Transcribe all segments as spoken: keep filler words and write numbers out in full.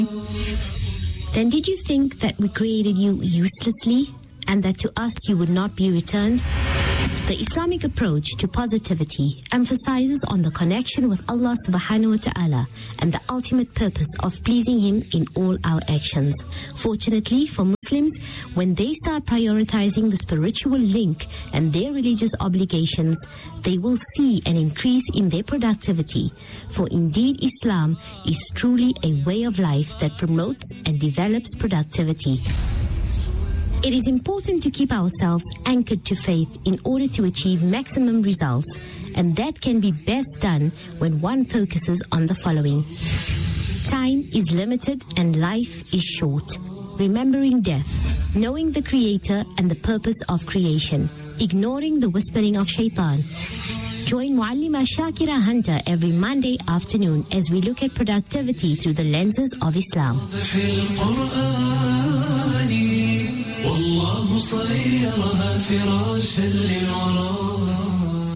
Then did you think that we created you uselessly and that to us you would not be returned? The Islamic approach to positivity emphasizes on the connection with Allah subhanahu wa ta'ala and the ultimate purpose of pleasing Him in all our actions. Fortunately for Muslims, when they start prioritizing the spiritual link and their religious obligations, they will see an increase in their productivity. For indeed, Islam is truly a way of life that promotes and develops productivity. It is important to keep ourselves anchored to faith in order to achieve maximum results, and that can be best done when one focuses on the following. Time is limited and life is short. Remembering death, knowing the Creator and the purpose of creation, ignoring the whispering of shaitan. Join Muallima Shakira Hunter every Monday afternoon as we look at productivity through the lenses of Islam. والله صيرها فراشا للورى.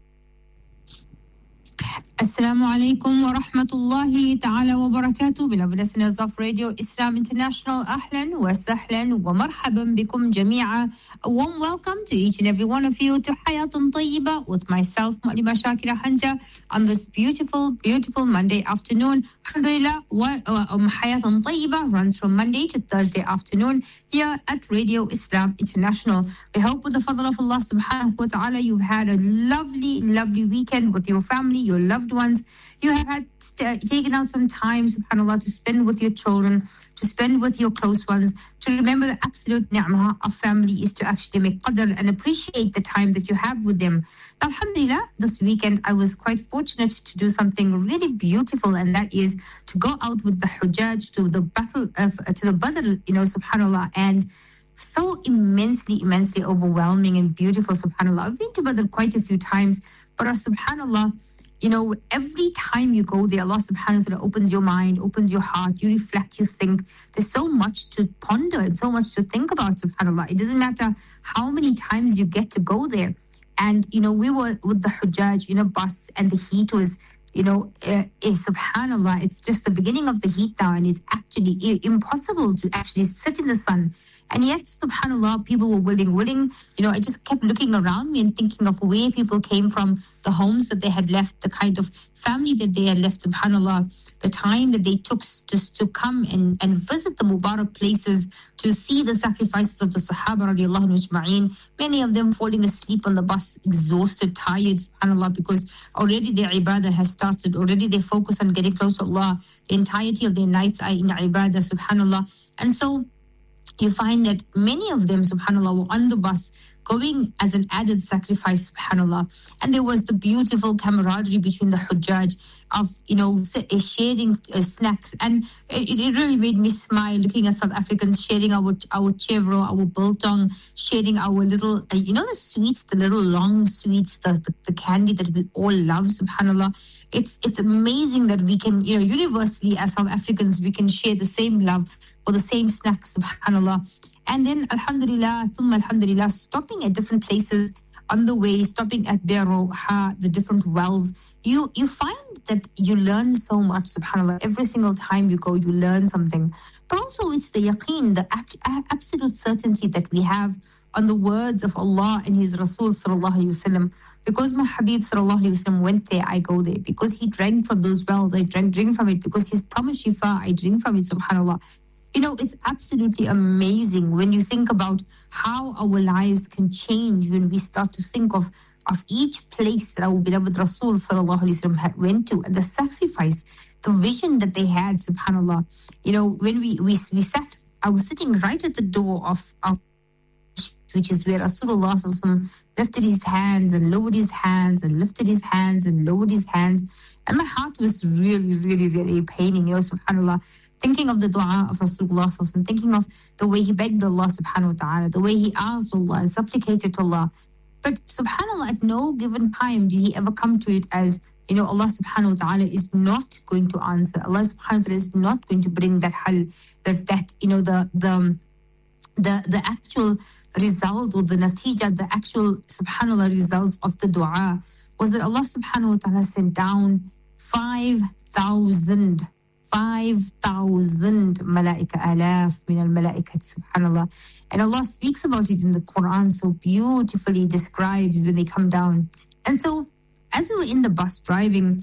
Assalamu alaikum wa rahmatullahi ta'ala wa barakatuh. Beloved listeners of Radio Islam International, ahlan wa sahlan wa marhaban bikum jami'a. A warm welcome to each and every one of you to Hayatun Tayyiba with myself, Muallima Shakira Hunter, on this beautiful, beautiful Monday afternoon. Alhamdulillah, wa, uh, um, Hayatun Tayyiba runs from Monday to Thursday afternoon here at Radio Islam International. We hope with the fadl of Allah subhanahu wa ta'ala you've had a lovely, lovely weekend with your family, your loved ones. You have had st- taken out some time, subhanAllah, to spend with your children, to spend with your close ones, to remember the absolute ni'mah of family is to actually make qadr and appreciate the time that you have with them. Now, alhamdulillah, this weekend I was quite fortunate to do something really beautiful, and that is to go out with the Hujjaj to the battle of, uh, to the Badr, you know, subhanAllah, and so immensely, immensely overwhelming and beautiful, subhanAllah. I've been to Badr quite a few times, but uh, subhanAllah, you know, every time you go there, Allah subhanahu wa ta'ala opens your mind, opens your heart, you reflect, you think. There's so much to ponder and so much to think about, subhanAllah. It doesn't matter how many times you get to go there. And, you know, we were with the Hujjaj in a bus and the heat was, you know, uh, is, subhanAllah, it's just the beginning of the heat now, and it's actually I- impossible to actually sit in the sun. And yet, subhanAllah, people were willing, willing. You know, I just kept looking around me and thinking of where people came from, the homes that they had left, the kind of family that they had left, subhanAllah, the time that they took just to come and, and visit the Mubarak places, to see the sacrifices of the Sahaba radiallahu ajma'een, many of them falling asleep on the bus, exhausted, tired, subhanAllah, because already their ibadah has started, already they focus on getting close to Allah, the entirety of their nights are in ibadah, subhanAllah. And so, you find that many of them, subhanAllah, were on the bus going as an added sacrifice, subhanAllah. And there was the beautiful camaraderie between the Hujjaj of, you know, sharing uh, snacks. And it, it really made me smile looking at South Africans sharing our our chevro, our biltong, sharing our little, uh, you know, the sweets, the little long sweets, the, the, the candy that we all love, subhanAllah. It's, it's amazing that we can, you know, universally as South Africans, we can share the same love or the same snacks, subhanAllah. And then, alhamdulillah, thumma alhamdulillah, stopping at different places on the way, stopping at Bir Roha, the different wells, you you find that you learn so much, subhanAllah. Every single time you go, you learn something. But also it's the yaqeen, the absolute certainty that we have on the words of Allah and His Rasul sallallahu alayhi wasallam. Because my Habib sallallahu alayhi wasallam went there, I go there. Because he drank from those wells, I drank, drink from it. Because He's promised shifa, I drink from it, subhanAllah. You know, it's absolutely amazing when you think about how our lives can change when we start to think of, of each place that our beloved Rasul sallallahu alaihi wasallam had went to, and the sacrifice, the vision that they had, subhanAllah. You know, when we, we, we sat, I was sitting right at the door of, of which is where Rasulullah sallallahu alaihi wasallam lifted his hands and lowered his hands and lifted his hands and lowered his hands. And my heart was really, really, really paining, you know, subhanAllah. Thinking of the dua of Rasulullah sallallahu alaihi wasallam, thinking of the way he begged Allah subhanahu wa ta'ala, the way he asked Allah and supplicated to Allah. But subhanAllah, at no given time did he ever come to it as, you know, Allah subhanahu wa ta'ala is not going to answer. Allah subhanahu wa ta'ala is not going to bring that hal, that, that you know, the, the, the, the actual result or the natija, the actual subhanAllah results of the dua was that Allah subhanahu wa ta'ala sent down five thousand five thousand malaika, alaf min al-malaikat, subhanallah. And Allah speaks about it in the Quran so beautifully, describes when they come down. And so, as we were in the bus driving,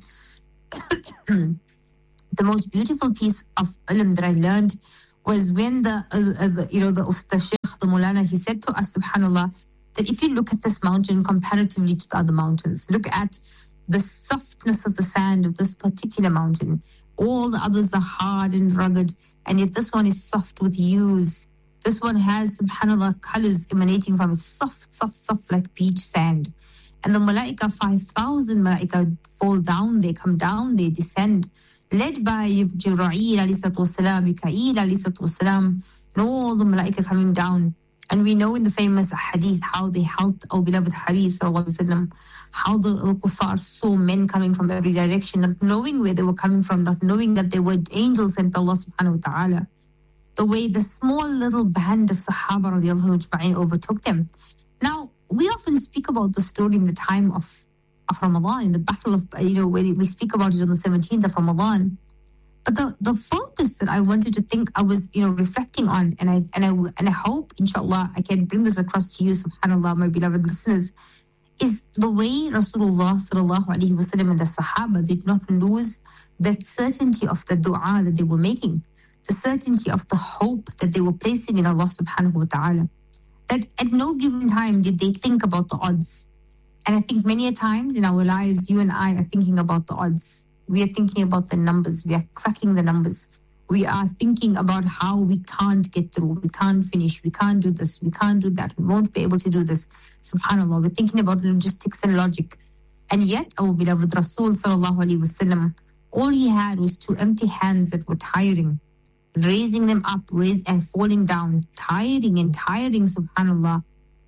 the most beautiful piece of ilm that I learned was when the, uh, the you know, the, the Shaykh, the Mulana, he said to us, subhanallah, that if you look at this mountain comparatively to the other mountains, look at the softness of the sand of this particular mountain. All the others are hard and rugged, and yet this one is soft with hues. This one has, subhanallah, colors emanating from it, soft, soft, soft like beach sand. And the malaika, five thousand malaika fall down, they come down, they descend, led by Jibreel alayhi salatu wasalam, Mikaeel alayhi salatu wasalam, and all the malaika coming down. And we know in the famous hadith how they helped our beloved Habib sallallahu alaihi wasallam, how the kuffar saw men coming from every direction, not knowing where they were coming from, not knowing that they were angels sent by Allah subhanahu wa ta'ala. The way the small little band of Sahaba radiallahu ajma'in overtook them. Now, we often speak about the story in the time of, of Ramadan, in the battle of, you know, where we speak about it on the seventeenth of Ramadan. But the, the focus that I wanted to think, I was, you know, reflecting on, and I and I and I hope, inshallah, I can bring this across to you, subhanallah, my beloved listeners, is the way Rasulullah sallallahu alaihi wasallam and the Sahaba did not lose that certainty of the dua that they were making, the certainty of the hope that they were placing in Allah subhanahu wa ta'ala. That at no given time did they think about the odds. And I think many a times in our lives, you and I are thinking about the odds. We are thinking about the numbers. We are cracking the numbers. We are thinking about how we can't get through. We can't finish. We can't do this. We can't do that. We won't be able to do this. SubhanAllah. We're thinking about logistics and logic. And yet, our beloved Rasul sallallahu alaihi wasallam, all he had was two empty hands that were tiring, raising them up, raise and falling down, tiring and tiring, subhanAllah.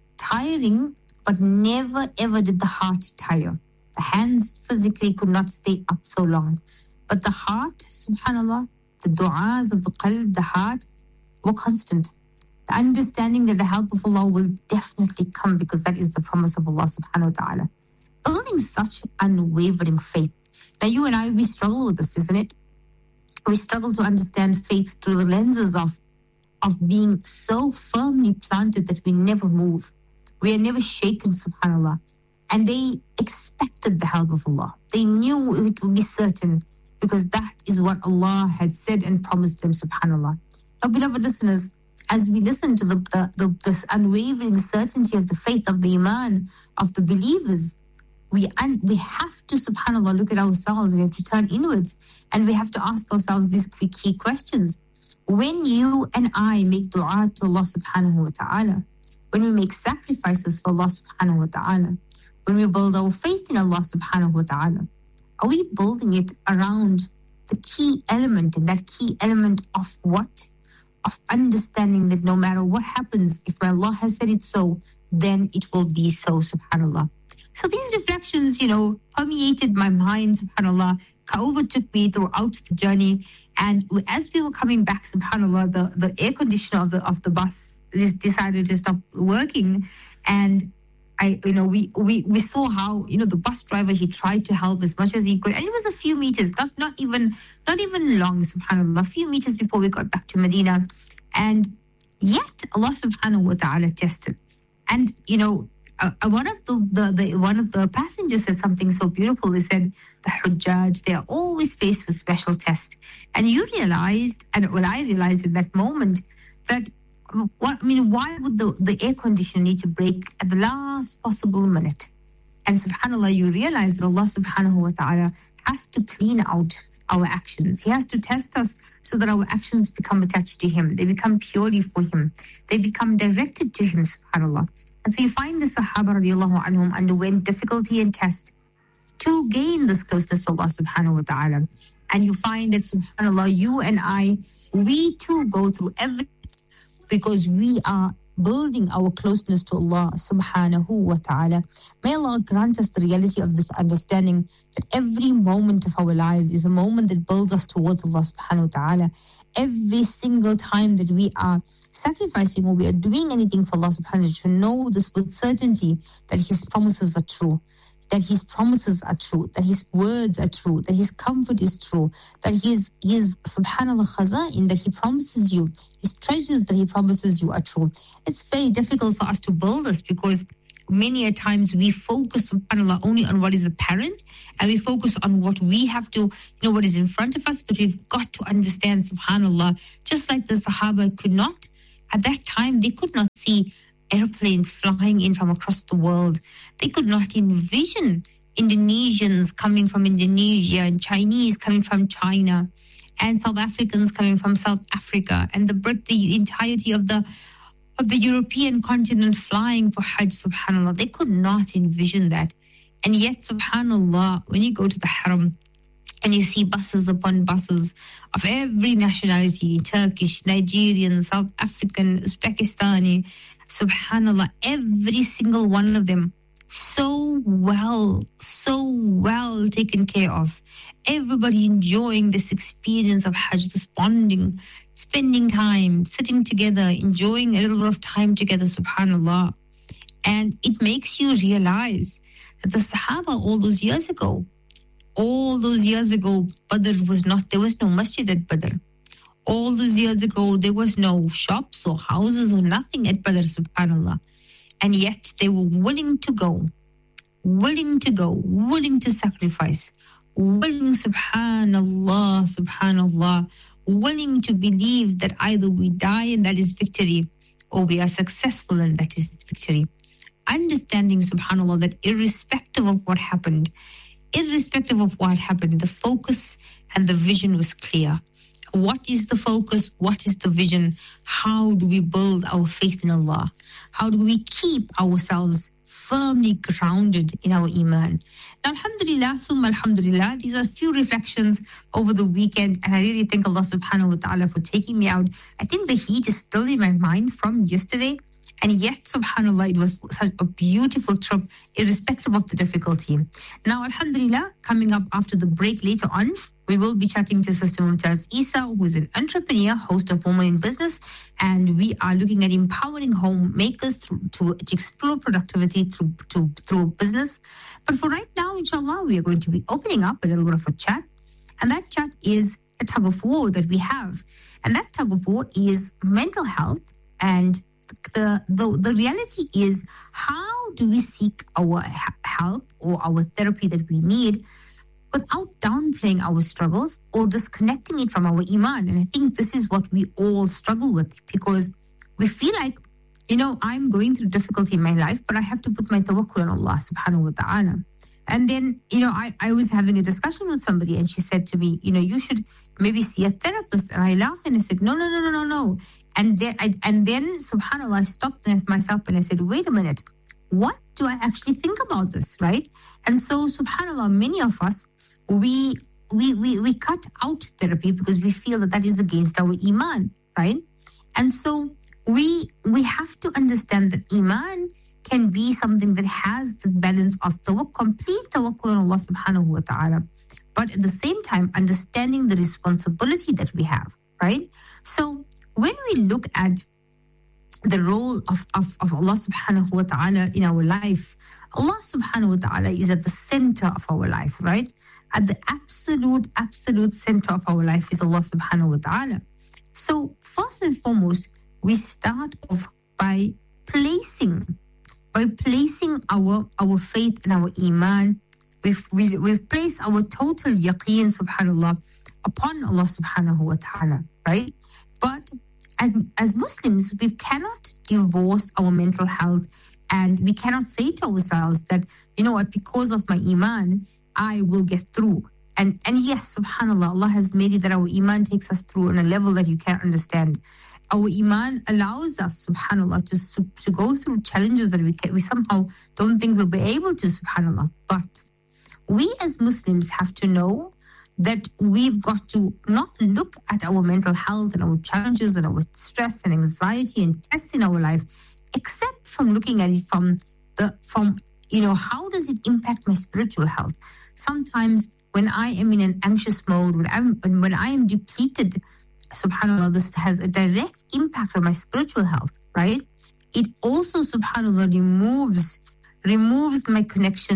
Tiring, but never ever did the heart tire. The hands physically could not stay up so long. But the heart, subhanAllah, the du'as of the qalb, the heart, were constant. The understanding that the help of Allah will definitely come, because that is the promise of Allah subhanahu wa ta'ala. Building such unwavering faith. Now you and I, we struggle with this, isn't it? We struggle to understand faith through the lenses of, of being so firmly planted that we never move. We are never shaken, subhanAllah. And they expected the help of Allah. They knew it would be certain, because that is what Allah had said and promised them, subhanAllah. Now, beloved listeners, as we listen to the, the, the this unwavering certainty of the faith, of the iman, of the believers, we un, we have to, subhanAllah, look at ourselves. We have to turn inwards, and we have to ask ourselves these key questions. When you and I make dua to Allah subhanahu wa ta'ala, when we make sacrifices for Allah subhanahu wa ta'ala, when we build our faith in Allah subhanahu wa ta'ala, are we building it around the key element, and that key element of what? Of understanding that no matter what happens, if Allah has said it so, then it will be so, subhanAllah. So these reflections, you know, permeated my mind, subhanAllah, overtook me throughout the journey. And as we were coming back, subhanAllah, the, the air conditioner of the of the bus decided to stop working. And I, you know, we, we, we saw how, you know, the bus driver, he tried to help as much as he could. And it was a few meters, not, not even, not even long, subhanAllah, a few meters before we got back to Medina. And yet Allah subhanahu wa ta'ala tested. And, you know, uh, one of the, the, the, one of the passengers said something so beautiful. They said, the Hujjaj, they are always faced with special tests. And you realized, and well, I realized in that moment that, What, I mean, why would the, the air conditioner need to break at the last possible minute? And subhanAllah, you realize that Allah subhanahu wa ta'ala has to clean out our actions. He has to test us so that our actions become attached to Him. They become purely for Him. They become directed to Him, subhanAllah. And so you find the Sahaba radiallahu anhum underwent difficulty and test to gain this closeness to Allah subhanahu wa ta'ala. And you find that, subhanAllah, you and I, we too go through every, because we are building our closeness to Allah subhanahu wa ta'ala. May Allah grant us the reality of this understanding that every moment of our lives is a moment that builds us towards Allah subhanahu wa ta'ala. Every single time that we are sacrificing or we are doing anything for Allah subhanahu wa ta'ala, to know this with certainty that His promises are true. that his promises are true, that his words are true, that his comfort is true, that his, his subhanallah khaza'in that he promises you, his treasures that he promises you are true. It's very difficult for us to build this because many a times we focus, subhanallah, only on what is apparent and we focus on what we have to, you know, what is in front of us, but we've got to understand, subhanallah, just like the Sahaba could not, at that time, they could not see airplanes flying in from across the world. They could not envision Indonesians coming from Indonesia and Chinese coming from China and South Africans coming from South Africa and the the entirety of the of the European continent flying for Hajj, subhanallah. They could not envision that. And yet, subhanallah, when you go to the Haram and you see buses upon buses of every nationality, Turkish, Nigerian, South African, Uzbekistani, subhanallah, every single one of them so well, so well taken care of. Everybody enjoying this experience of Hajj, this bonding, spending time, sitting together, enjoying a little bit of time together, subhanallah. And it makes you realize that the Sahaba all those years ago, all those years ago, Badr was not, there was no masjid at Badr. All those years ago, there was no shops or houses or nothing at Badr, subhanallah. And yet they were willing to go, willing to go, willing to sacrifice, willing, subhanallah, subhanallah, willing to believe that either we die and that is victory, or we are successful and that is victory. Understanding, subhanallah, that irrespective of what happened, irrespective of what happened, the focus and the vision was clear. What is the focus? What is the vision? How do we build our faith in Allah? How do we keep ourselves firmly grounded in our iman? Now, alhamdulillah, thumma alhamdulillah, these are a few reflections over the weekend, and I really thank Allah subhanahu wa ta'ala for taking me out. I think the heat is still in my mind from yesterday, and yet, subhanallah, it was such a beautiful trip, irrespective of the difficulty. Now, alhamdulillah, coming up after the break later on, we will be chatting to Sister Mumtaz Isa, who is an entrepreneur, host of Women in Business, and we are looking at empowering homemakers through, to, to explore productivity through, to, through business. But for right now, inshallah, we are going to be opening up a little bit of a chat, and that chat is a tug of war that we have. And that tug of war is mental health, and the, the, the reality is, how do we seek our help or our therapy that we need without downplaying our struggles or disconnecting it from our iman? And I think this is what we all struggle with, because we feel like, you know, I'm going through difficulty in my life, but I have to put my tawakkul on Allah subhanahu wa ta'ala. And then, you know, I, I was having a discussion with somebody and she said to me, you know, you should maybe see a therapist. And I laughed and I said, no, no, no, no, no, no. And then, I, and then subhanAllah, I stopped myself and I said, wait a minute, what do I actually think about this, right? And so subhanAllah, many of us, we we we we cut out therapy because we feel that that is against our iman, right? And so we we have to understand that iman can be something that has the balance of tawakkul, complete tawakkul on Allah subhanahu wa ta'ala, but at the same time understanding the responsibility that we have, right? So when we look at the role of, of, of Allah subhanahu wa ta'ala in our life, Allah subhanahu wa ta'ala is at the center of our life, right? At the absolute, absolute center of our life is Allah subhanahu wa ta'ala. So first and foremost, we start off by placing, by placing our, our faith and our iman. We've, we, we've placed our total yaqeen, subhanallah, upon Allah subhanahu wa ta'ala, right? But as, as Muslims, we cannot divorce our mental health, and we cannot say to ourselves that, you know what, because of my iman, I will get through. And and yes, subhanallah, Allah has made it that our iman takes us through on a level that you can't understand. Our iman allows us, subhanallah, to, to go through challenges that we can, we somehow don't think we'll be able to, subhanallah. But we as Muslims have to know that we've got to not look at our mental health and our challenges and our stress and anxiety and tests in our life, except from looking at it from the from you know, how does it impact my spiritual health? Sometimes when I am in an anxious mode, when I'm when I am depleted, subhanAllah, this has a direct impact on my spiritual health, right? It also, subhanAllah, removes removes my connection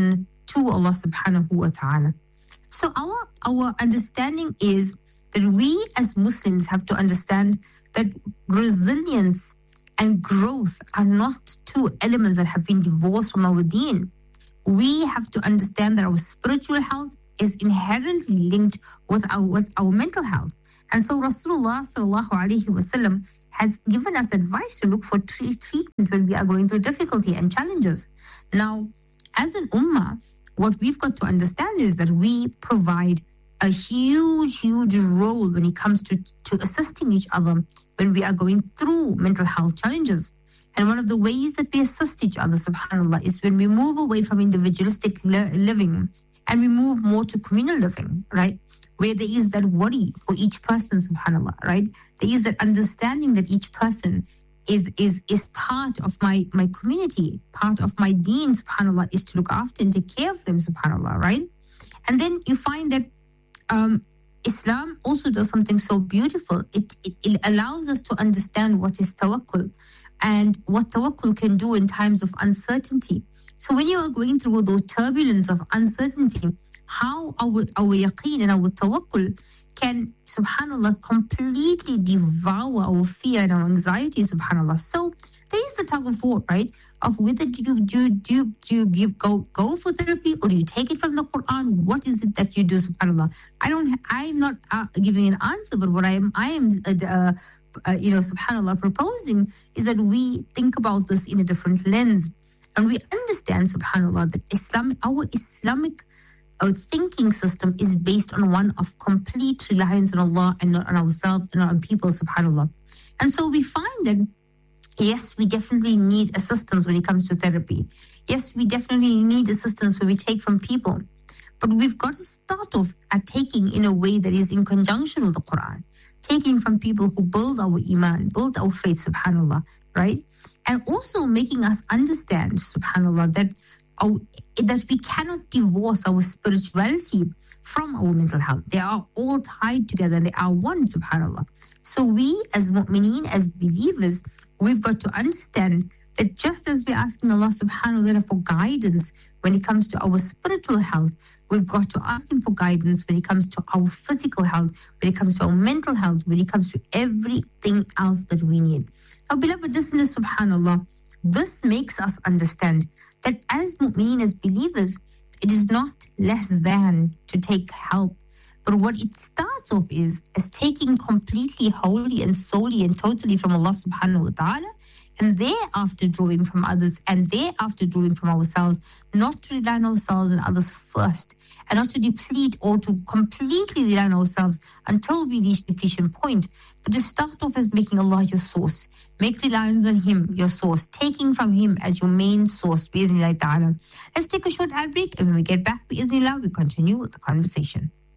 to Allah subhanahu wa ta'ala. So our, our understanding is that we as Muslims have to understand that resilience and growth are not two elements that have been divorced from our deen. We have to understand that our spiritual health is inherently linked with our, with our mental health. And so Rasulullah sallallahu alaihi wasallam has given us advice to look for tre- treatment when we are going through difficulty and challenges. Now, as an ummah, what we've got to understand is that we provide a huge, huge role when it comes to, to assisting each other when we are going through mental health challenges. And one of the ways that we assist each other, subhanAllah, is when we move away from individualistic li- living and we move more to communal living, right? Where there is that worry for each person, subhanAllah, right? There is that understanding that each person is is is part of my, my community, part of my deen, subhanAllah, is to look after and take care of them, subhanAllah, right? And then you find that um, Islam also does something so beautiful. It, it it allows us to understand what is tawakkul and what tawakkul can do in times of uncertainty. So when you are going through those turbulence of uncertainty, how our, our yaqeen and our tawakkul can, subhanAllah, completely devour our fear and our anxiety, subhanAllah. So there is the tug of war, right? Of whether do you, do you, do you, do you give, go, go for therapy or do you take it from the Quran? What is it that you do, subhanAllah? I don't, I'm not uh, giving an answer, but what I am, I am, uh, uh, you know, subhanAllah, proposing is that we think about this in a different lens. And we understand, subhanAllah, that Islam, our Islamic our thinking system is based on one of complete reliance on Allah and not on ourselves and not on people, subhanAllah. And so we find that, yes, we definitely need assistance when it comes to therapy. Yes, we definitely need assistance when we take from people. But we've got to start off at taking in a way that is in conjunction with the Quran, taking from people who build our iman, build our faith, subhanAllah, right? And also making us understand, subhanAllah, that Our, that we cannot divorce our spirituality from our mental health. They are all tied together. They are one, subhanAllah. So we as mu'mineen, as believers, we've got to understand that just as we're asking Allah subhanahu wa ta'ala for guidance when it comes to our spiritual health, we've got to ask Him for guidance when it comes to our physical health, when it comes to our mental health, when it comes to everything else that we need. Now, beloved listeners, subhanAllah, this makes us understand that as mu'mineen, as believers, it is not less than to take help. But what it starts off is as taking completely, wholly and solely and totally from Allah subhanahu wa ta'ala, and thereafter drawing from others, and thereafter drawing from ourselves, not to rely on ourselves and others first, and not to deplete or to completely rely on ourselves until we reach depletion point, but to start off as making Allah your source. Make reliance on Him your source, taking from Him as your main source, bi'idhnillah ta'ala. Let's take a short ad break, and when we get back, bi'idhnillah, we continue with the conversation.